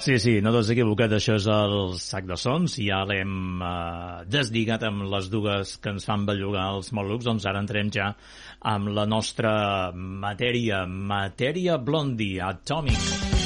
Sí, no t'has equivocat, això és el Sac de Sons, ja l'hem deslligat amb les dues que ens fan bellugar els Morlocks, doncs ara entrem ja amb la nostra matèria Blondie, Atomic.